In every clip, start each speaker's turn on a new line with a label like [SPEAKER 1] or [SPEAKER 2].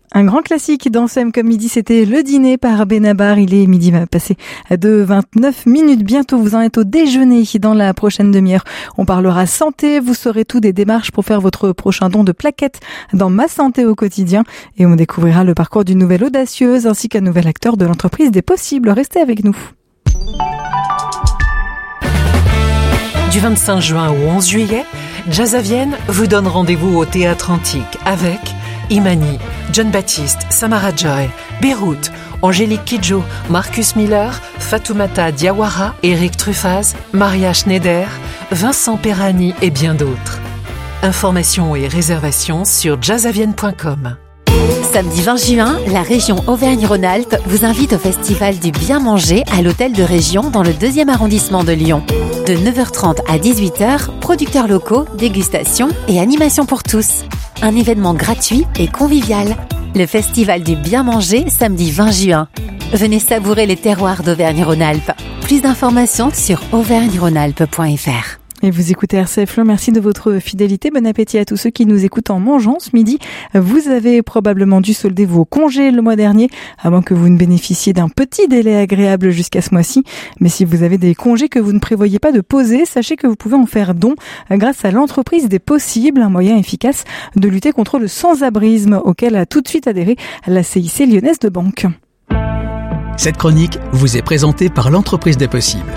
[SPEAKER 1] Un grand classique dans Sème comme midi, c'était Le Dîner par Benabar. Il est midi passé de 29 minutes. Bientôt, vous en êtes au déjeuner dans la prochaine demi-heure. On parlera santé. Vous saurez tout des démarches pour faire votre prochain don de plaquettes dans Ma Santé au quotidien. Et on découvrira le parcours d'une nouvelle audacieuse ainsi qu'un nouvel acteur de l'entreprise des possibles. Restez avec nous.
[SPEAKER 2] Du 25 juin au 11 juillet, Jazz à Vienne vous donne rendez-vous au Théâtre Antique avec Imani, John Baptiste, Samara Joy, Beyrouth, Angélique Kidjo, Marcus Miller, Fatoumata Diawara, Eric Truffaz, Maria Schneider, Vincent Perrani et bien d'autres. Informations et réservations sur jazzavienne.com.
[SPEAKER 3] Samedi 20 juin, la région Auvergne-Rhône-Alpes vous invite au Festival du Bien Manger à l'Hôtel de Région dans le 2e arrondissement de Lyon. De 9h30 à 18h, producteurs locaux, dégustation et animation pour tous. Un événement gratuit et convivial. Le Festival du Bien Manger, samedi 20 juin. Venez savourer les terroirs d'Auvergne-Rhône-Alpes. Plus d'informations sur auvergne-rhône-alpes.fr.
[SPEAKER 1] Et vous écoutez RCF Lyon, merci de votre fidélité. Bon appétit à tous ceux qui nous écoutent en mangeant ce midi. Vous avez probablement dû solder vos congés le mois dernier, à moins que vous ne bénéficiez d'un petit délai agréable jusqu'à ce mois-ci. Mais si vous avez des congés que vous ne prévoyez pas de poser, sachez que vous pouvez en faire don grâce à l'entreprise des possibles, un moyen efficace de lutter contre le sans-abrisme auquel a tout de suite adhéré la CIC lyonnaise de Banque.
[SPEAKER 4] Cette chronique vous est présentée par l'entreprise des possibles.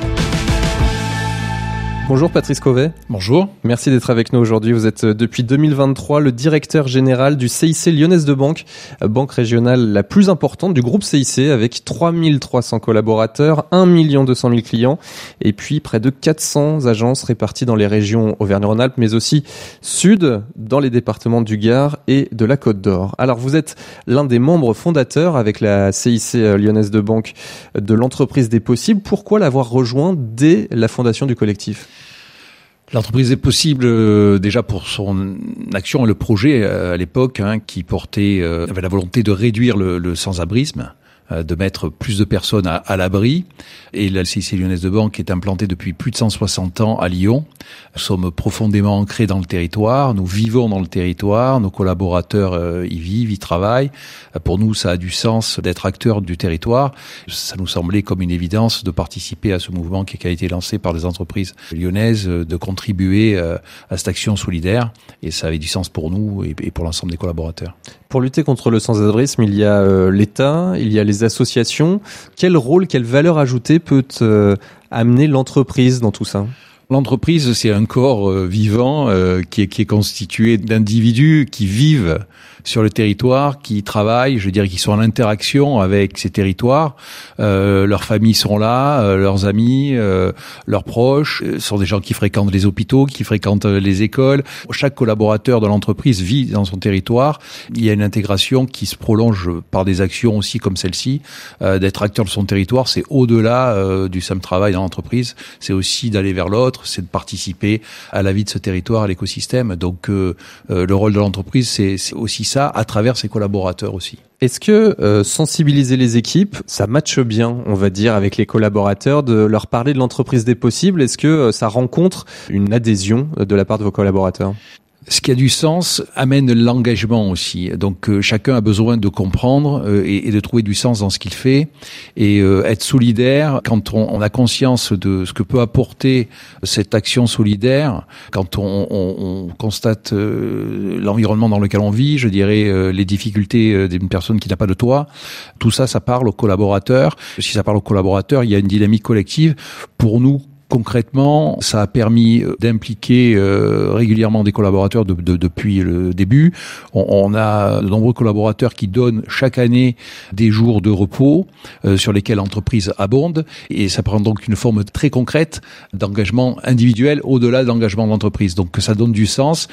[SPEAKER 5] Bonjour Patrice Cauvet.
[SPEAKER 6] Bonjour.
[SPEAKER 5] Merci d'être avec nous aujourd'hui. Vous êtes depuis 2023 le directeur général du CIC lyonnaise de Banque, banque régionale la plus importante du groupe CIC avec 3300 collaborateurs, 1 200 000 clients et puis près de 400 agences réparties dans les régions Auvergne-Rhône-Alpes mais aussi sud dans les départements du Gard et de la Côte d'Or. Alors vous êtes l'un des membres fondateurs avec la CIC lyonnaise de Banque de l'entreprise des possibles. Pourquoi l'avoir rejoint dès la fondation du collectif ?
[SPEAKER 6] L'entreprise est possible déjà pour son action et le projet à l'époque qui portait avait la volonté de réduire le sans-abrisme, de mettre plus de personnes à l'abri. Et la CIC lyonnaise de Banque est implantée depuis plus de 160 ans à Lyon. Nous sommes profondément ancrés dans le territoire, nous vivons dans le territoire, nos collaborateurs y vivent, y travaillent. Pour nous, ça a du sens d'être acteurs du territoire. Ça nous semblait comme une évidence de participer à ce mouvement qui a été lancé par des entreprises lyonnaises, de contribuer à cette action solidaire. Et ça avait du sens pour nous et pour l'ensemble des collaborateurs.
[SPEAKER 5] Pour lutter contre le sans-abrisme, il y a l'État, il y a les associations. Quel rôle, quelle valeur ajoutée peut amener l'entreprise dans tout ça ?
[SPEAKER 6] L'entreprise, c'est un corps vivant qui est constitué d'individus qui vivent sur le territoire, qui travaillent, je dirais, qui sont en interaction avec ces territoires. Leurs familles sont là, leurs amis, leurs proches, sont des gens qui fréquentent les hôpitaux, qui fréquentent les écoles. Chaque collaborateur de l'entreprise vit dans son territoire. Il y a une intégration qui se prolonge par des actions aussi comme celle-ci. D'être acteur de son territoire, c'est au-delà du simple travail dans l'entreprise. C'est aussi d'aller vers l'autre, c'est de participer à la vie de ce territoire, à l'écosystème. Donc le rôle de l'entreprise, c'est aussi ça, à travers ses collaborateurs aussi.
[SPEAKER 5] Est-ce que sensibiliser les équipes, ça matche bien, on va dire, avec les collaborateurs, de leur parler de l'entreprise des possibles ? Est-ce que ça rencontre une adhésion de la part de vos collaborateurs ?
[SPEAKER 6] Ce qui a du sens amène l'engagement aussi. Donc chacun a besoin de comprendre et de trouver du sens dans ce qu'il fait et être solidaire quand on a conscience de ce que peut apporter cette action solidaire, quand on constate l'environnement dans lequel on vit, je dirais les difficultés d'une personne qui n'a pas de toit. Tout ça, ça parle aux collaborateurs. Si ça parle aux collaborateurs, il y a une dynamique collective. Pour nous, concrètement, ça a permis d'impliquer régulièrement des collaborateurs depuis le début. On a de nombreux collaborateurs qui donnent chaque année des jours de repos sur lesquels l'entreprise abonde et ça prend donc une forme très concrète d'engagement individuel au-delà de l'engagement de l'entreprise. Donc ça donne du sens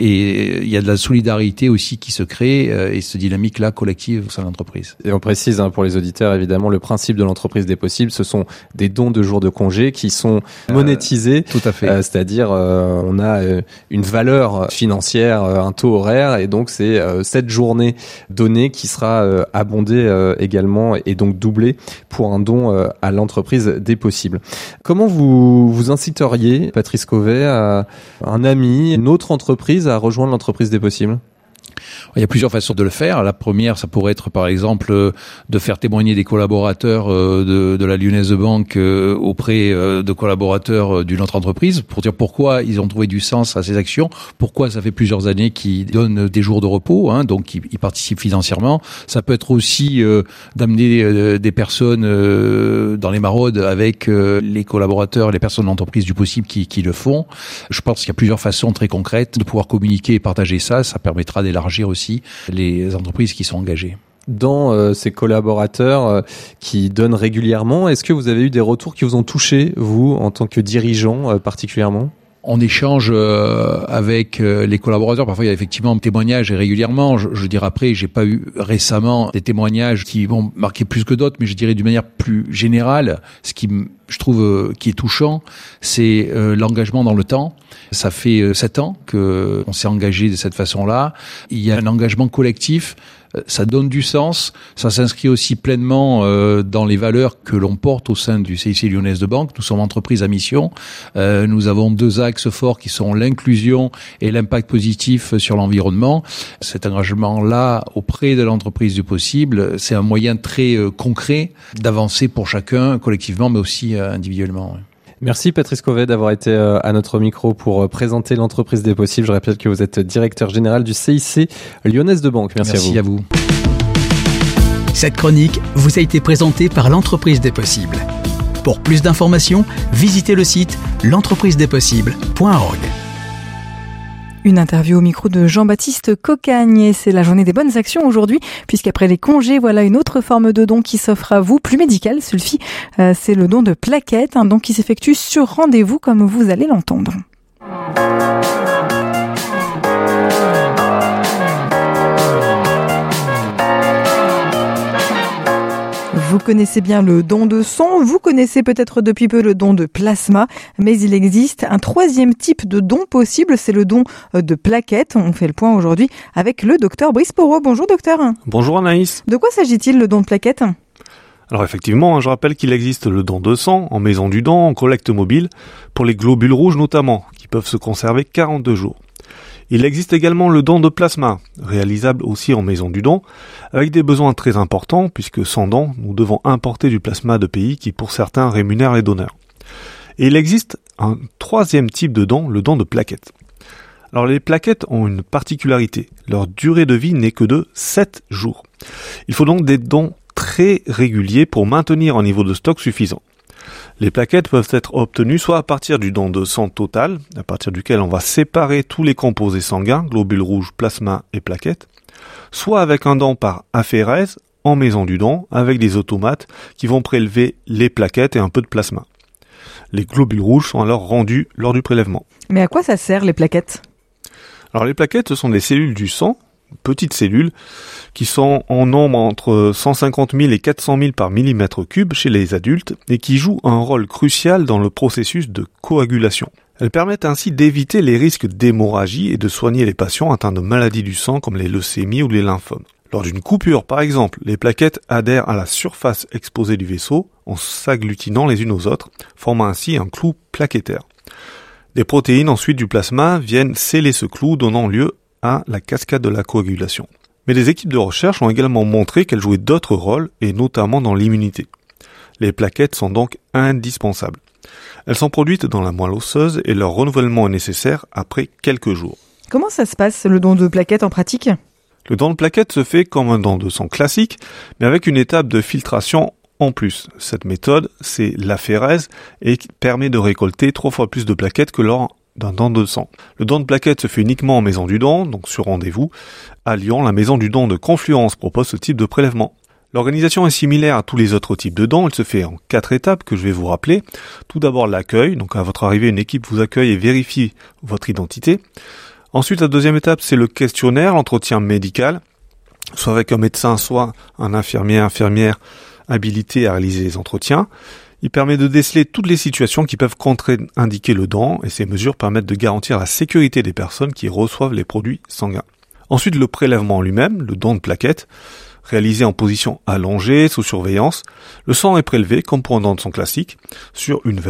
[SPEAKER 6] et il y a de la solidarité aussi qui se crée et cette dynamique-là collective au sein de l'entreprise.
[SPEAKER 5] Et on précise pour les auditeurs évidemment le principe de l'entreprise des possibles, ce sont des dons de jours de congé qui sont monétisé,
[SPEAKER 6] tout à fait.
[SPEAKER 5] C'est-à-dire on a une valeur financière, un taux horaire et donc c'est cette journée donnée qui sera abondée également et donc doublée pour un don à l'entreprise des possibles. Comment vous inciteriez, Patrice Cauvet, un ami, une autre entreprise à rejoindre l'entreprise des possibles ?
[SPEAKER 6] Il y a plusieurs façons de le faire. La première, ça pourrait être par exemple de faire témoigner des collaborateurs de la Lyonnaise de Banque auprès de collaborateurs d'une autre entreprise pour dire pourquoi ils ont trouvé du sens à ces actions, pourquoi ça fait plusieurs années qu'ils donnent des jours de repos, donc ils participent financièrement. Ça peut être aussi d'amener des personnes dans les maraudes avec les collaborateurs, les personnes de l'entreprise du possible qui le font. Je pense qu'il y a plusieurs façons très concrètes de pouvoir communiquer et partager ça. Ça permettra d'élargir aussi les entreprises qui sont engagées.
[SPEAKER 5] Dans ces collaborateurs qui donnent régulièrement, est-ce que vous avez eu des retours qui vous ont touché, vous, en tant que dirigeant particulièrement ?
[SPEAKER 6] On échange avec les collaborateurs. Parfois, il y a effectivement des témoignages et régulièrement. Je dirais après, j'ai pas eu récemment des témoignages qui vont marquer plus que d'autres, mais je dirais d'une manière plus générale, ce qui je trouve qui est touchant, c'est l'engagement dans le temps. Ça fait 7 ans que on s'est engagé de cette façon-là. Il y a un engagement collectif. Ça donne du sens, ça s'inscrit aussi pleinement dans les valeurs que l'on porte au sein du CIC Lyonnaise de Banque. Nous sommes entreprise à mission. Nous avons 2 axes forts qui sont l'inclusion et l'impact positif sur l'environnement. Cet engagement-là auprès de l'entreprise du possible, c'est un moyen très concret d'avancer pour chacun collectivement, mais aussi individuellement.
[SPEAKER 5] Merci Patrice Covet d'avoir été à notre micro pour présenter l'entreprise des possibles. Je rappelle que vous êtes directeur général du CIC Lyonnaise de Banque. Merci
[SPEAKER 6] à vous.
[SPEAKER 4] Cette chronique vous a été présentée par l'entreprise des possibles. Pour plus d'informations, visitez le site l'entreprisedespossibles.org.
[SPEAKER 1] Une interview au micro de Jean-Baptiste Cocagne, et c'est la journée des bonnes actions aujourd'hui, puisqu'après les congés, voilà une autre forme de don qui s'offre à vous, plus médical, celui-ci, c'est le don de plaquettes, un don qui s'effectue sur rendez-vous, comme vous allez l'entendre. Vous connaissez bien le don de sang, vous connaissez peut-être depuis peu le don de plasma, mais il existe un 3e type de don possible, c'est le don de plaquettes. On fait le point aujourd'hui avec le docteur Brice Porot. Bonjour docteur.
[SPEAKER 7] Bonjour Anaïs.
[SPEAKER 1] De quoi s'agit-il le don de plaquettes ?
[SPEAKER 7] Alors effectivement, je rappelle qu'il existe le don de sang en maison du don, en collecte mobile, pour les globules rouges notamment, qui peuvent se conserver 42 jours. Il existe également le don de plasma, réalisable aussi en maison du don, avec des besoins très importants, puisque sans don, nous devons importer du plasma de pays qui pour certains rémunèrent les donneurs. Et il existe un 3e type de don, le don de plaquettes. Alors les plaquettes ont une particularité, leur durée de vie n'est que de 7 jours. Il faut donc des dons très réguliers pour maintenir un niveau de stock suffisant. Les plaquettes peuvent être obtenues soit à partir du don de sang total, à partir duquel on va séparer tous les composés sanguins, globules rouges, plasma et plaquettes, soit avec un don par aphérèse en maison du don, avec des automates qui vont prélever les plaquettes et un peu de plasma. Les globules rouges sont alors rendus lors du prélèvement.
[SPEAKER 1] Mais à quoi ça sert les plaquettes ?
[SPEAKER 7] Alors les plaquettes, ce sont des cellules du sang, petites cellules, qui sont en nombre entre 150 000 et 400 000 par millimètre cube chez les adultes et qui jouent un rôle crucial dans le processus de coagulation. Elles permettent ainsi d'éviter les risques d'hémorragie et de soigner les patients atteints de maladies du sang comme les leucémies ou les lymphomes. Lors d'une coupure, par exemple, les plaquettes adhèrent à la surface exposée du vaisseau en s'agglutinant les unes aux autres, formant ainsi un clou plaquettaire. Des protéines ensuite du plasma viennent sceller ce clou, donnant lieu à la cascade de la coagulation. Mais des équipes de recherche ont également montré qu'elles jouaient d'autres rôles, et notamment dans l'immunité. Les plaquettes sont donc indispensables. Elles sont produites dans la moelle osseuse et leur renouvellement est nécessaire après quelques jours.
[SPEAKER 1] Comment ça se passe, le don de plaquettes en pratique ?
[SPEAKER 7] Le don de plaquettes se fait comme un don de sang classique, mais avec une étape de filtration en plus. Cette méthode, c'est l'aphérèse et qui permet de récolter 3 fois plus de plaquettes que lors d'un don de sang. Le don de plaquettes se fait uniquement en maison du don, donc sur rendez-vous. À Lyon, la maison du don de Confluence propose ce type de prélèvement. L'organisation est similaire à tous les autres types de dons. Elle se fait en 4 étapes que je vais vous rappeler. Tout d'abord l'accueil, donc à votre arrivée, une équipe vous accueille et vérifie votre identité. Ensuite, la deuxième étape, c'est le questionnaire, l'entretien médical, soit avec un médecin, soit un infirmière habilité à réaliser les entretiens. Il permet de déceler toutes les situations qui peuvent contre-indiquer le don et ces mesures permettent de garantir la sécurité des personnes qui reçoivent les produits sanguins. Ensuite, le prélèvement lui-même, le don de plaquettes, réalisé en position allongée, sous surveillance. Le sang est prélevé, comme pour un don de sang classique, sur une veine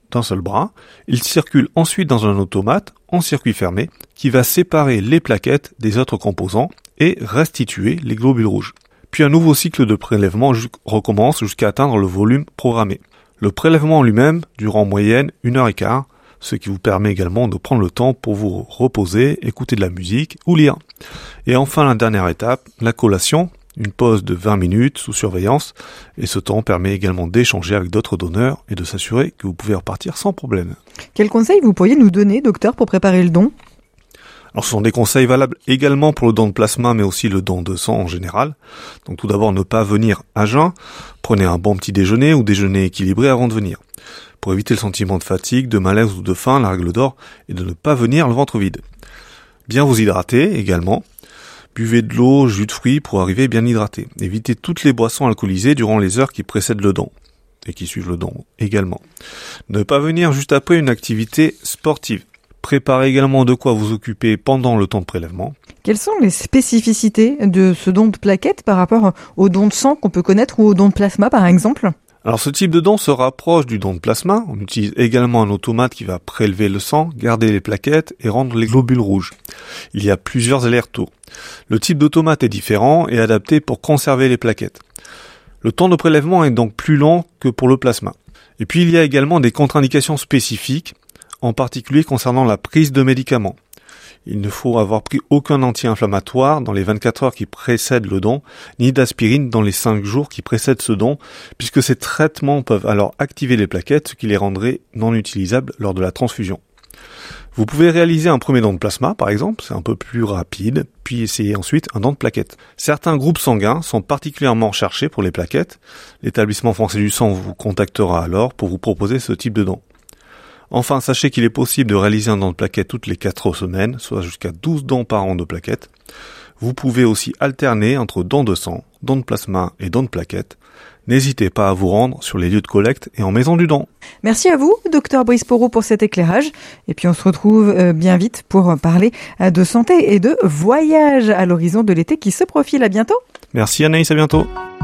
[SPEAKER 7] d'un seul bras. Il circule ensuite dans un automate en circuit fermé qui va séparer les plaquettes des autres composants et restituer les globules rouges. Puis un nouveau cycle de prélèvement recommence jusqu'à atteindre le volume programmé. Le prélèvement en lui-même dure en moyenne 1h15, ce qui vous permet également de prendre le temps pour vous reposer, écouter de la musique ou lire. Et enfin la dernière étape, la collation, une pause de 20 minutes sous surveillance, et ce temps permet également d'échanger avec d'autres donneurs et de s'assurer que vous pouvez repartir sans problème.
[SPEAKER 1] Quels conseils vous pourriez nous donner, docteur, pour préparer le don ?
[SPEAKER 7] Alors ce sont des conseils valables également pour le don de plasma, mais aussi le don de sang en général. Donc tout d'abord, ne pas venir à jeun. Prenez un bon petit déjeuner ou déjeuner équilibré avant de venir. Pour éviter le sentiment de fatigue, de malaise ou de faim, la règle d'or est de ne pas venir le ventre vide. Bien vous hydrater également. Buvez de l'eau, jus de fruits pour arriver bien hydraté. Évitez toutes les boissons alcoolisées durant les heures qui précèdent le don et qui suivent le don également. Ne pas venir juste après une activité sportive. Préparez également de quoi vous occuper pendant le temps de prélèvement.
[SPEAKER 1] Quelles sont les spécificités de ce don de plaquettes par rapport au don de sang qu'on peut connaître ou au don de plasma par exemple ?
[SPEAKER 7] Alors ce type de don se rapproche du don de plasma. On utilise également un automate qui va prélever le sang, garder les plaquettes et rendre les globules rouges. Il y a plusieurs allers-retours. Le type d'automate est différent et adapté pour conserver les plaquettes. Le temps de prélèvement est donc plus lent que pour le plasma. Et puis il y a également des contre-indications spécifiques, en particulier concernant la prise de médicaments. Il ne faut avoir pris aucun anti-inflammatoire dans les 24 heures qui précèdent le don, ni d'aspirine dans les 5 jours qui précèdent ce don, puisque ces traitements peuvent alors activer les plaquettes, ce qui les rendrait non utilisables lors de la transfusion. Vous pouvez réaliser un premier don de plasma, par exemple, c'est un peu plus rapide, puis essayer ensuite un don de plaquettes. Certains groupes sanguins sont particulièrement recherchés pour les plaquettes. L'établissement français du sang vous contactera alors pour vous proposer ce type de don. Enfin, sachez qu'il est possible de réaliser un don de plaquettes toutes les 4 semaines, soit jusqu'à 12 dons par an de plaquettes. Vous pouvez aussi alterner entre dons de sang, dons de plasma et dons de plaquettes. N'hésitez pas à vous rendre sur les lieux de collecte et en maison du don.
[SPEAKER 1] Merci à vous, Dr Brice Porot, pour cet éclairage. Et puis on se retrouve bien vite pour parler de santé et de voyage à l'horizon de l'été qui se profile. À bientôt.
[SPEAKER 7] Merci Anaïs, à bientôt.